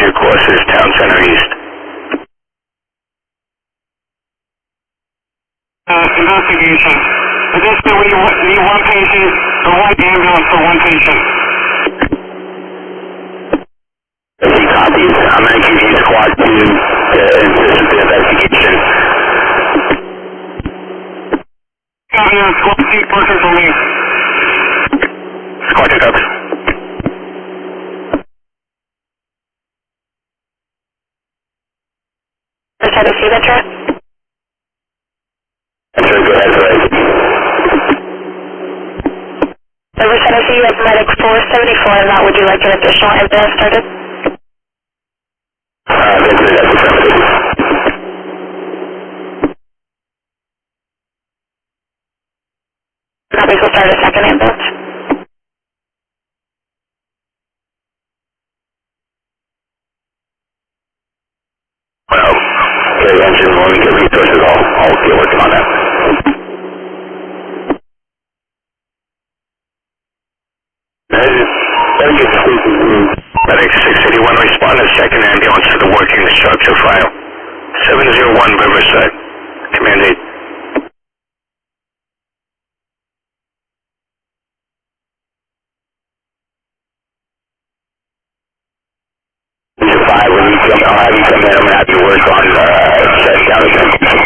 your course is Town Center East. Investigation. Additionally, we need one patient, or one ambulance for one patient. If he copies, I'm going to give you squad 2 to assist with the investigation. Copy on squad 2 working for me. Squad 2 copies. Just had to see that track. That's very good, that's right. River Tennessee, you have medic 474 and that. Would you like an additional ambulance started? That's affirmative. Copy, we'll start a second ambulance. Well, your attention, when we get resources, I'll get working on that. Medic 681, respond to second ambulance to the working structure file. 701 Riverside. Command 8. When you come, I'll have you come in. I'm going to have you work on shutting down the